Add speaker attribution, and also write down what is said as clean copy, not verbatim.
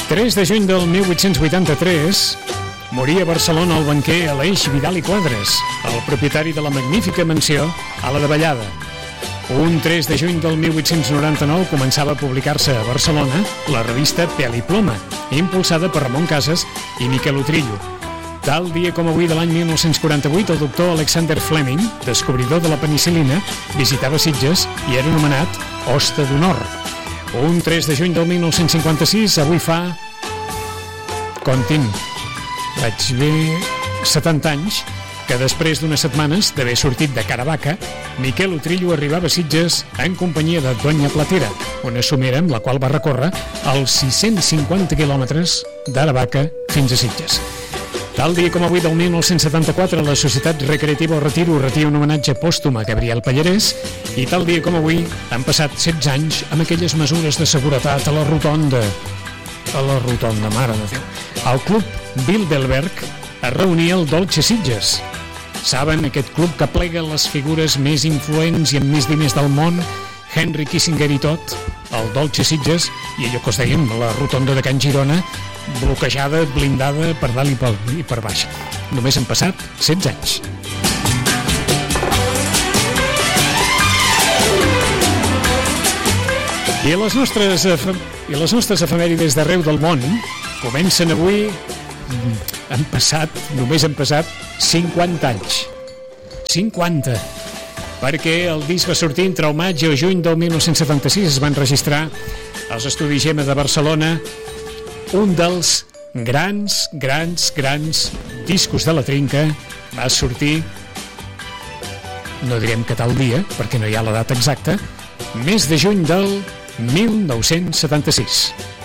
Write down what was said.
Speaker 1: 3 de juny del 1883 moria a Barcelona el banquer Aleix Vidal i Quadres, el propietari de la magnífica mansió a la Davallada. Un 3 de juny del 1899 començava a publicar-se a Barcelona la revista Pèl i Ploma, impulsada per Ramon Casas i Miquel Utrillo. Tal dia com avui de l'any 1948, el doctor Alexander Fleming, descobridor de la penicil·lina, visitava Sitges i era nomenat hoste d'honor. Un 3 de juny del 1956, avui fa... Comptin, vaig ver 70 anys, que després d'unes setmanes d'haver sortit de Caravaca, Miquel Utrillo arribava a Sitges en companyia de Doña Platera, una somera amb la qual va recórrer els 650 quilòmetres d'Aravaca fins a Sitges. Tal dia com avui del 1974, la Societat Recreativa Retiro retia un homenatge pòstum a Gabriel Pallarès, i tal dia com avui han passat 16 anys amb aquelles mesures de seguretat a la rotonda, mare de Déu. El club Bilderberg es reunia al Dolce Sitges. Saben, aquest club que plega les figures més influents i amb més diners del món, Henry Kissinger i tot, el Dolce Sitges, i allò que us dèiem, la rotonda de Can Girona, bloquejada, blindada per dalt i per baix. Només han passat 16 anys. I les nostres efemèrides d'arreu del món comencen avui. Només han passat 50 anys. 50! Perquè el disc va sortir entre el maig i el juny del 1976. Es van registrar als Estudis Gemma de Barcelona un dels grans discos de la Trinca. Va sortir, no direm que tal dia, perquè no hi ha la data exacta, mes de juny del 1976.